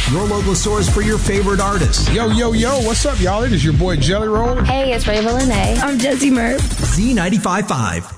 your local source for your favorite artists. Yo, what's up, y'all? It is your boy Jelly Roll. Hey, it's Ray Lene. I'm Jesse Murph. Z95.5.